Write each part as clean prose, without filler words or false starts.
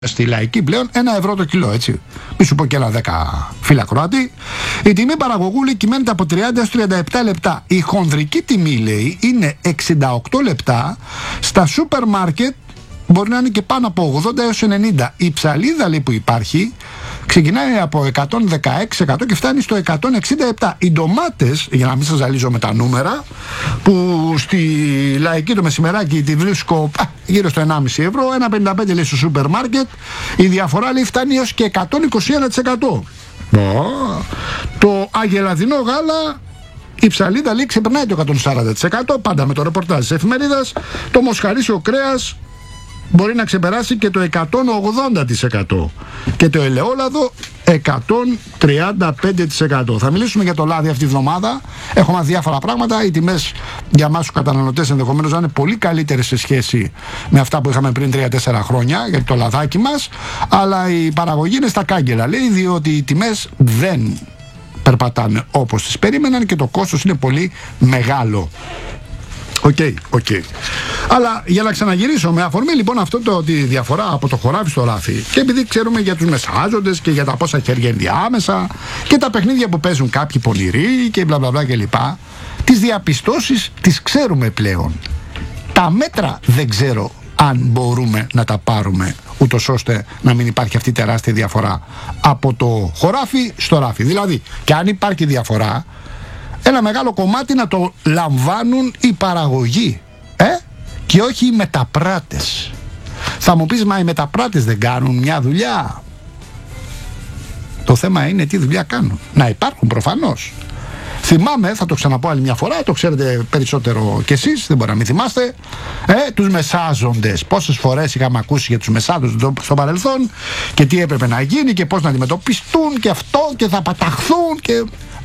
Στη λαϊκή πλέον 1 ευρώ το κιλό, έτσι. Μη σου πω και άλλα 10 φύλλα Κροάτη. Η τιμή παραγωγού λέει κυμαίνεται από 30 έως 37 λεπτά. Η χονδρική τιμή λέει είναι 68 λεπτά. Στα σούπερ μάρκετ μπορεί να είναι και πάνω από 80 έως 90. Η ψαλίδα λέει που υπάρχει ξεκινάει από 116% και φτάνει στο 167. Οι ντομάτες, για να μην σας ζαλίζω με τα νούμερα, που στη λαϊκή το μεσημεράκι τη βρίσκω γύρω στο 1,5 ευρώ, 1,55 λέει στο σούπερ μάρκετ, η διαφορά λέει φτάνει έως και 121%. Το αγελαδινό γάλα, η ψαλίδα λέει ξεπερνάει το 140%, πάντα με το ρεπορτάζ της εφημερίδας. Το μοσχαρίσιο κρέας μπορεί να ξεπεράσει και το 180% και το ελαιόλαδο 135%. Θα μιλήσουμε για το λάδι αυτή τη βδομάδα. Έχουμε διάφορα πράγματα. Οι τιμές για εμάς τους καταναλωτές ενδεχομένως να είναι πολύ καλύτερες σε σχέση με αυτά που είχαμε πριν 3-4 χρόνια για το λαδάκι μας, αλλά η παραγωγή είναι στα κάγκελα, λέει, διότι οι τιμές δεν περπατάνε όπως τις περίμεναν και το κόστος είναι πολύ μεγάλο. Οκ. Αλλά για να ξαναγυρίσω, με αφορμή λοιπόν αυτό τη διαφορά από το χωράφι στο ράφι, και επειδή ξέρουμε για τους μεσάζοντες και για τα πόσα χέρια ενδιάμεσα και τα παιχνίδια που παίζουν κάποιοι πονηροί και μπλα μπλα μπλα κλπ, τις διαπιστώσεις τις ξέρουμε πλέον. Τα μέτρα δεν ξέρω αν μπορούμε να τα πάρουμε ούτως ώστε να μην υπάρχει αυτή η τεράστια διαφορά από το χωράφι στο ράφι. Δηλαδή, και αν υπάρχει διαφορά, ένα μεγάλο κομμάτι να το λαμβάνουν οι παραγωγοί και όχι οι μεταπράτες. Θα μου πεις, μα οι μεταπράτες δεν κάνουν μια δουλειά? Το θέμα είναι τι δουλειά κάνουν. Να υπάρχουν προφανώς. Θυμάμαι, θα το ξαναπώ άλλη μια φορά, το ξέρετε περισσότερο κι εσείς, δεν μπορεί να μην θυμάστε, τους μεσάζοντες. Πόσες φορές είχαμε ακούσει για τους μεσάζοντες στο παρελθόν και τι έπρεπε να γίνει και πώς να αντιμετωπιστούν και αυτό και θα παταχθούν και...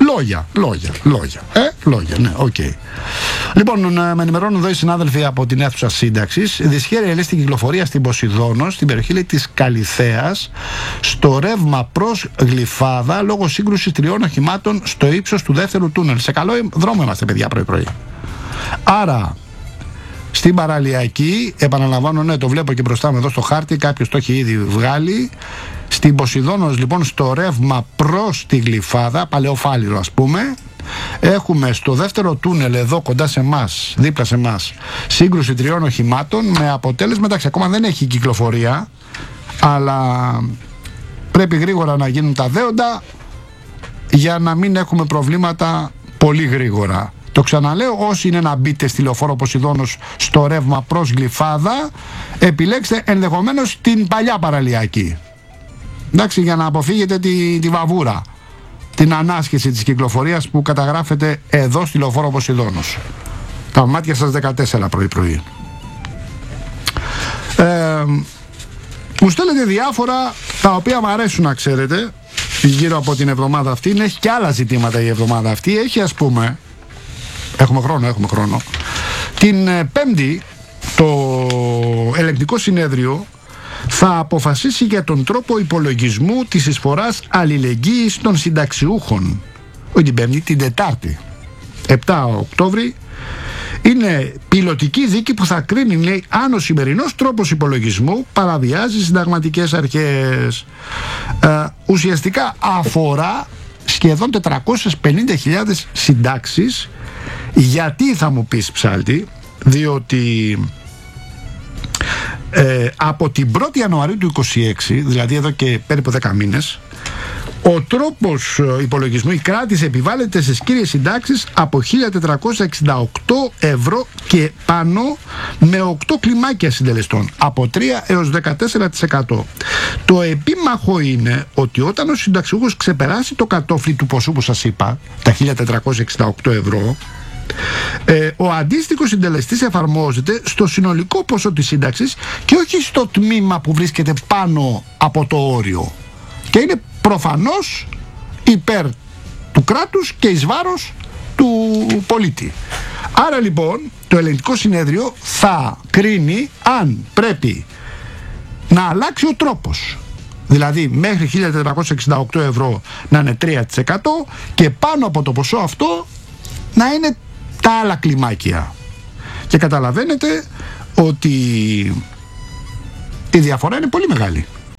Λόγια, ναι, οκ. Λοιπόν, με ενημερώνουν εδώ οι συνάδελφοι από την αίθουσα σύνταξης. Δυσχέρεια λέει στην κυκλοφορία στην Ποσειδώνο, στην περιοχή λέει της Καλιθέας, στο ρεύμα προς Γλυφάδα, λόγω σύγκρουσης 3 οχημάτων στο ύψος του δεύτερου τούνελ. Σε καλό δρόμο είμαστε, παιδιά, πρωί-πρωί. Άρα, στην παραλιακή, επαναλαμβάνω, ναι, το βλέπω και μπροστά μου εδώ στο χάρτη, κάποιος το έχει ήδη βγάλει. Στην Ποσειδώνος λοιπόν, στο ρεύμα προς τη Γλυφάδα, Παλαιοφάλιρο ας πούμε, έχουμε στο δεύτερο τούνελ εδώ κοντά σε εμάς, δίπλα σε εμάς, σύγκρουση 3 οχημάτων με αποτέλεσμα, εντάξει, ακόμα δεν έχει κυκλοφορία, αλλά πρέπει γρήγορα να γίνουν τα δέοντα για να μην έχουμε προβλήματα πολύ γρήγορα. Το ξαναλέω, όσοι είναι να μπείτε στη λεωφόρο Ποσειδώνος στο ρεύμα προς Γλυφάδα, επιλέξτε ενδεχομένως την παλιά παραλιακή. Εντάξει, για να αποφύγετε τη βαβούρα, την ανάσχεση της κυκλοφορίας που καταγράφεται εδώ στη λεωφόρο Ποσειδώνος. Τα μάτια σας 14 πρωί-πρωί. Μου στέλνετε διάφορα τα οποία μου αρέσουν να ξέρετε γύρω από την εβδομάδα αυτή. Έχει και άλλα ζητήματα η εβδομάδα αυτή. Έχει, ας πούμε, έχουμε χρόνο. Την Πέμπτη το ελεγκτικό συνέδριο θα αποφασίσει για τον τρόπο υπολογισμού της εισφοράς αλληλεγγύης των συνταξιούχων. Όχι την Πέμπτη, την Τετάρτη, 7 Οκτώβρη. Είναι πιλωτική δίκη που θα κρίνει, λέει, αν ο σημερινός τρόπος υπολογισμού παραβιάζει συνταγματικές αρχές. Ουσιαστικά αφορά σχεδόν 450.000 συντάξεις. Γιατί, θα μου πεις, ψάλτη? Διότι από την 1η Ιανουαρίου του 2026, δηλαδή εδώ και περίπου 10 μήνες, ο τρόπος υπολογισμού, η κράτηση επιβάλλεται στις κύριες συντάξεις από 1.468 ευρώ και πάνω, με 8 κλιμάκια συντελεστών, από 3 έως 14%. Το επίμαχο είναι ότι όταν ο συνταξιούχος ξεπεράσει το κατόφλι του ποσού που σας είπα, τα 1.468 ευρώ, ο αντίστοιχος συντελεστής εφαρμόζεται στο συνολικό ποσό της σύνταξης και όχι στο τμήμα που βρίσκεται πάνω από το όριο, και είναι προφανώς υπέρ του κράτους και εις βάρος του πολίτη. Άρα λοιπόν το ελεγκτικό συνέδριο θα κρίνει αν πρέπει να αλλάξει ο τρόπος, δηλαδή μέχρι 1.468 ευρώ να είναι 3% και πάνω από το ποσό αυτό να είναι τα άλλα κλιμάκια. Και καταλαβαίνετε ότι η διαφορά είναι πολύ μεγάλη.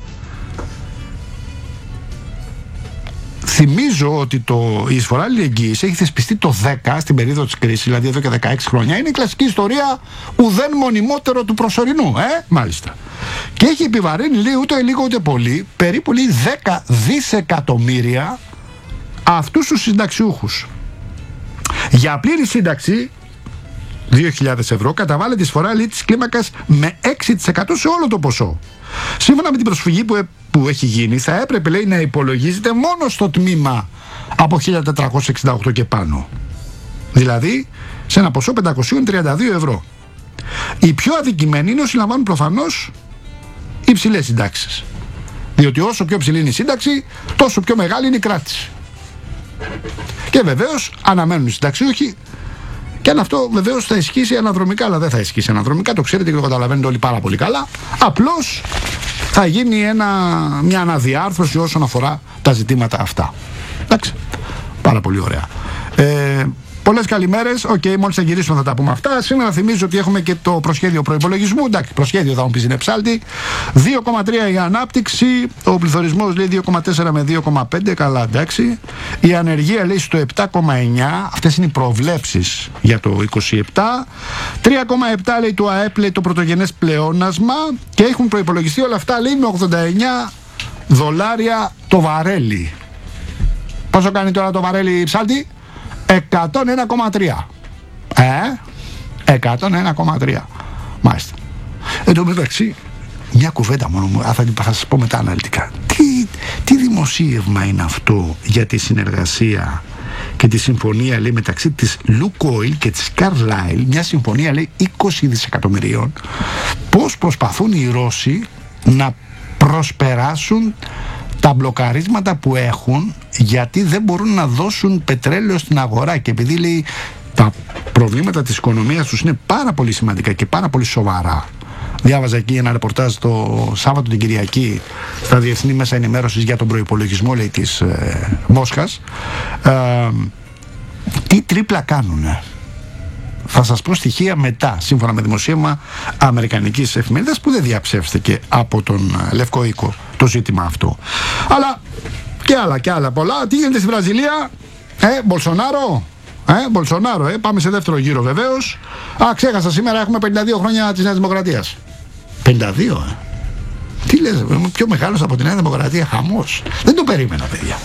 θυμίζω ότι η εισφορά αλληλεγγύης έχει θεσπιστεί το 10 στην περίοδο της κρίσης, δηλαδή εδώ και 16 χρόνια. Είναι η κλασική ιστορία ουδέν μονιμότερο του προσωρινού, μάλιστα. Και έχει επιβαρύνει ούτε λίγο ούτε πολύ, περίπου 10 δισεκατομμύρια αυτούς τους συνταξιούχους. Για πλήρη σύνταξη 2.000 ευρώ καταβάλλεται η εισφορά της κλίμακας με 6% σε όλο το ποσό. Σύμφωνα με την προσφυγή που έχει γίνει, θα έπρεπε, λέει, να υπολογίζεται μόνο στο τμήμα από 1.468 και πάνω. Δηλαδή σε ένα ποσό 532 ευρώ. Οι πιο αδικημένοι είναι όσοι λαμβάνουν προφανώς υψηλές συντάξεις. Διότι όσο πιο ψηλή είναι η σύνταξη, τόσο πιο μεγάλη είναι η κράτηση. Και βεβαίως αναμένουν οι συνταξιούχοι. Και αν αυτό βεβαίως θα ισχύσει αναδρομικά, αλλά δεν θα ισχύσει αναδρομικά, το ξέρετε και το καταλαβαίνετε όλοι πάρα πολύ καλά. Απλώς θα γίνει μια αναδιάρθρωση όσον αφορά τα ζητήματα αυτά. Εντάξει, πάρα πολύ ωραία. Πολλές καλημέρες. Μόλις θα γυρίσουμε θα τα πούμε αυτά. Σήμερα θυμίζω ότι έχουμε και το προσχέδιο προϋπολογισμού. Εντάξει, προσχέδιο θα μου πεις είναι ψάλτη. 2,3 η ανάπτυξη. Ο πληθωρισμός λέει 2,4 με 2,5. Καλά, εντάξει. Η ανεργία λέει στο 7,9. Αυτές είναι οι προβλέψεις για το 27. 3,7 λέει το ΑΕΠ, λέει το πρωτογενές πλεόνασμα. Και έχουν προϋπολογιστεί όλα αυτά, λέει, με 89 δολάρια το βαρέλι. Πόσο κάνει τώρα το βαρέλι, ψάλτη? 101,3. 101,3. Μάλιστα. Εν τω μεταξύ, μια κουβέντα μόνο μου, θα σας πω μετά αναλυτικά. Τι δημοσίευμα είναι αυτό για τη συνεργασία και τη συμφωνία, λέει, μεταξύ της Lukoil και της Carlyle, μια συμφωνία, λέει, 20 δισεκατομμυρίων, πώς προσπαθούν οι Ρώσοι να προσπεράσουν τα μπλοκαρίσματα που έχουν, γιατί δεν μπορούν να δώσουν πετρέλαιο στην αγορά. Και επειδή, λέει, τα προβλήματα της οικονομίας τους είναι πάρα πολύ σημαντικά και πάρα πολύ σοβαρά. Διάβαζα εκεί ένα ρεπορτάζ το Σάββατο την Κυριακή στα διεθνή μέσα ενημέρωσης για τον προϋπολογισμό, λέει, της Μόσχας. Τι τρίπλα κάνουνε. Θα σας πω στοιχεία μετά, σύμφωνα με δημοσίευμα αμερικανικής εφημερίδας που δεν διαψεύστηκε από τον Λευκό Οίκο το ζήτημα αυτό. Αλλά και άλλα πολλά. Τι γίνεται στη Βραζιλία? Μπολσονάρο, πάμε σε δεύτερο γύρο βεβαίως. Ξέχασα, σήμερα έχουμε 52 χρόνια της Νέας Δημοκρατίας. 52, Τι λες, είμαι πιο μεγάλος από τη Νέα Δημοκρατία, χαμός. Δεν το περίμενα, παιδιά.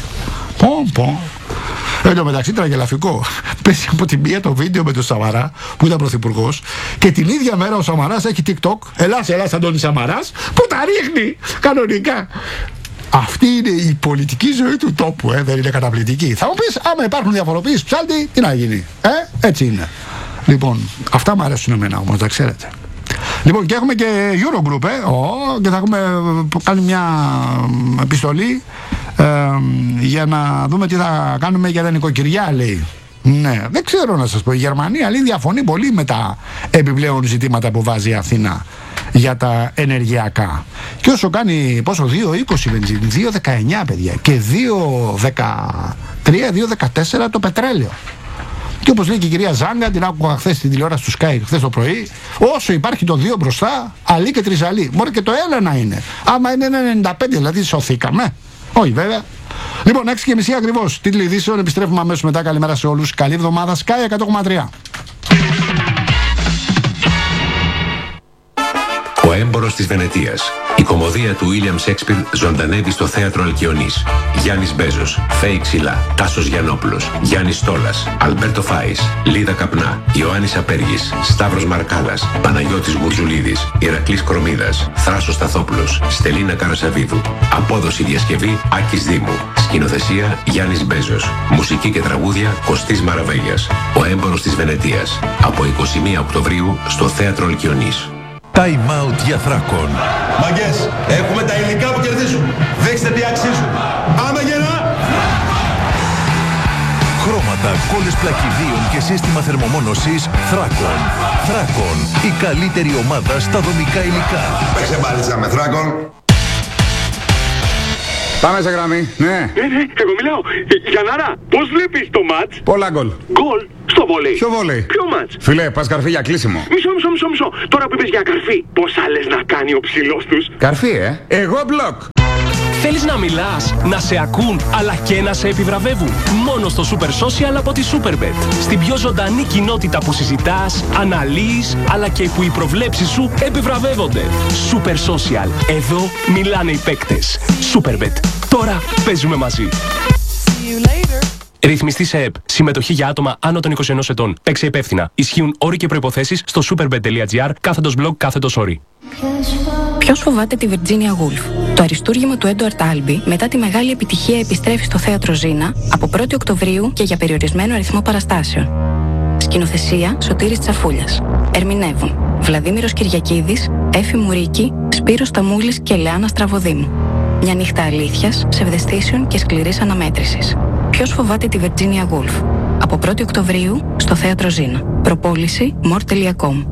Εν τω μεταξύ, τραγελαφικό. Πέσει από τη μία το βίντεο με τον Σαμαρά που ήταν πρωθυπουργός και την ίδια μέρα ο Σαμαράς έχει TikTok. Ελάς Αντώνη Σαμαράς, που τα ρίχνει κανονικά. Αυτή είναι η πολιτική ζωή του τόπου, δεν είναι καταπληκτική. Θα μου πεις, άμα υπάρχουν διαφοροποιήσεις ψάλτη, τι να γίνει. Έτσι είναι. Λοιπόν, αυτά μου αρέσουν εμένα όμως, τα ξέρετε. Λοιπόν, και έχουμε και Eurogroup, και θα έχουμε κάνει μια επιστολή για να δούμε τι θα κάνουμε για τα νοικοκυριά, λέει. Ναι, δεν ξέρω να σας πω. Η Γερμανία, λέει, διαφωνεί πολύ με τα επιπλέον ζητήματα που βάζει η Αθήνα για τα ενεργειακά. Και όσο κάνει, πόσο, 2,20 βενζίνη, 2,19 παιδιά, και 2,13, 2,14 το πετρέλαιο. Και όπως λέει και η κυρία Ζάγκα, την άκουγα χθες στην τηλεόραση του Sky, χθες το πρωί, όσο υπάρχει το 2 μπροστά, αλή και τριζαλή. Μπορεί και το 1 να είναι. Άμα είναι 1,95, δηλαδή σωθήκαμε. Όχι βέβαια. Λοιπόν, 6:30 ακριβώς. Τίτλοι ειδήσεων, επιστρέφουμε αμέσως μετά. Καλημέρα σε όλους. Καλή εβδομάδα. Sky 100,3. Ο έμπορος της Βενετίας. Η κωμωδία του William Shakespeare ζωντανεύει στο θέατρο Αλκιονής. Γιάννης Μπέζος, Φέη Ξυλά, Τάσος Γιαννόπουλος, Γιάννης Στόλας, Αλμπέρτο Φάης, Λίδα Καπνά, Ιωάννης Απέργης, Σταύρος Μαρκάλας, Παναγιώτης Γουρζουλίδης, Ηρακλής Κρομίδας, Θράσος Σταθόπουλος, Στελίνα Καρασαβίδου. Απόδοση διασκευή Άκης Δήμου. Σκηνοθεσία Γιάννης Μπέζος. Μουσική και τραγούδια Κωστής Μαραβέγιας. Ο έμπορος της Βενετίας. Από 21 Οκτωβρίου στο θέατρο Αλκιονής. Time out για Θράκον. Μαγκές, έχουμε τα υλικά που κερδίζουν. Δείξτε τι αξίζουν. Πάμε γερά! Χρώματα, κόλλες πλακιδίων και σύστημα θερμομόνωσης Θράκον. Θράκον, η καλύτερη ομάδα στα δομικά υλικά. Παίξε μπάλιτσα με Θράκον. Πάμε σε γραμμή, ναι. Εγώ μιλάω. Γιαννάρα, πώς βλέπεις το μάτς? Πολλά γκολ. Γκολ στο βόλεϊ. Ποιο βόλεϊ? Ποιο μάτς? Φίλε, πας καρφί για κλείσιμο. Μισό. Τώρα που είπες για καρφί, πόσα λες να κάνει ο ψηλός τους? Καρφί, Εγώ μπλοκ. Θέλεις να μιλάς, να σε ακούν, αλλά και να σε επιβραβεύουν? Μόνο στο Super Social από τη Superbet. Στην πιο ζωντανή κοινότητα που συζητάς, αναλύεις, αλλά και που οι προβλέψεις σου επιβραβεύονται. Super Social. Εδώ μιλάνε οι παίκτες. Superbet. Τώρα παίζουμε μαζί. Ρυθμιστή σε ΕΠ. Συμμετοχή για άτομα άνω των 21 ετών. Παίξε υπεύθυνα. Ισχύουν όροι και προϋποθέσεις στο superbet.gr/blog/όροι. Ποιος φοβάται τη Virginia Woolf? Το αριστούργημα του Έντουαρτ Άλμπι μετά τη μεγάλη επιτυχία επιστρέφει στο θέατρο Ζήνα από 1η Οκτωβρίου και για περιορισμένο αριθμό παραστάσεων. Σκηνοθεσία Σωτήρης Τσαφούλιας. Ερμηνεύουν Βλαδίμηρος Κυριακίδης, Έφη Μουρίκη, Σπύρος Σταμούλης και Λεάνα Στραβοδήμου. Μια νύχτα αλήθειας, ψευδαισθήσεων και σκληρής αναμέτρησης. Ποιος φοβάται τη Virginia Woolf? Από 1η Οκτωβρίου στο θέατρο Ζήνα. Προπόληση more.com.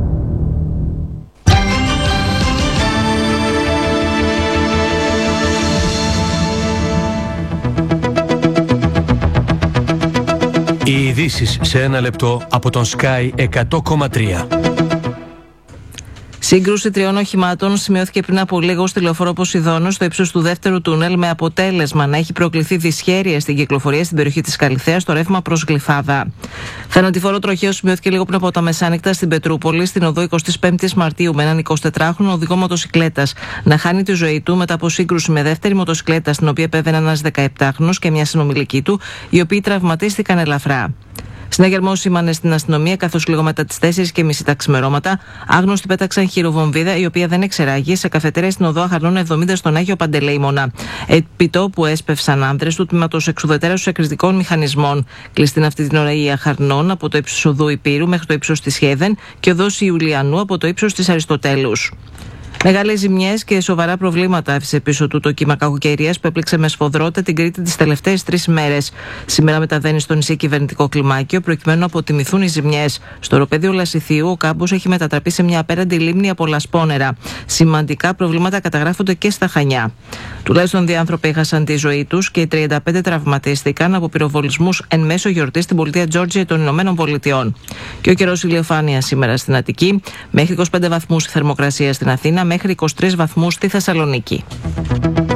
Οι ειδήσεις σε ένα λεπτό από τον Sky 100,3. Σύγκρουση 3 οχημάτων σημειώθηκε πριν από λίγο στη λεωφόρο Ποσειδώνου στο ύψος του δεύτερου τούνελ, με αποτέλεσμα να έχει προκληθεί δυσχέρεια στην κυκλοφορία στην περιοχή της Καλιθέας στο ρεύμα προς Γλυφάδα. Θανατηφόρο τροχαίο σημειώθηκε λίγο πριν από τα μεσάνυχτα στην Πετρούπολη, στην οδό 25η Μαρτίου, με έναν 24χρονο οδηγό μοτοσικλέτας να χάνει τη ζωή του μετά από σύγκρουση με δεύτερη μοτοσικλέτα, στην οποία επέβαινε ένας 17χρονος και μια συνομιλική του, οι οποίοι τραυματίστηκαν ελαφρά. Συναγερμό σήμανε στην αστυνομία, καθώς λίγο μετά τις 4:30 τα ξημερώματα, άγνωστοι πέταξαν χειροβομβίδα, η οποία δεν εξεράγει, σε καφετέρια στην οδό Αχαρνών 70 στον Άγιο Παντελεήμονα. Επί τόπου έσπευσαν άνδρες του τμήματος εξουδετέρωσης εκρηκτικών μηχανισμών. Κλειστήν αυτή την ώρα η Αχαρνών από το ύψος οδού Υπήρου μέχρι το ύψος της Χέδεν και οδός Ιουλιανού από το ύψος της Αριστοτέλους. Μεγάλες ζημιές και σοβαρά προβλήματα άφησε πίσω του το κύμα κακοκαιρίας που έπληξε με σφοδρότητα την Κρήτη τις τελευταίες 3 ημέρες. Σήμερα μεταβαίνει στο νησί κυβερνητικό κλιμάκιο προκειμένου να αποτιμηθούν οι ζημιές. Στο οροπέδιο Λασιθίου ο κάμπος έχει μετατραπεί σε μια απέραντη λίμνη από λασπόνερα. Σημαντικά προβλήματα καταγράφονται και στα Χανιά. Τουλάχιστον 2 άνθρωποι έχασαν τη ζωή τους και οι 35 τραυματίστηκαν από πυροβολισμούς εν μέσω γιορτής στην πολιτεία Τζόρτζια των Ηνωμένων Πολιτειών. Και ο καιρός ηλιοφάνεια σήμερα στην Αττική, μέχρι 25 βαθμούς η θερμοκρασία στην Αθήνα, μέχρι 23 βαθμούς στη Θεσσαλονίκη.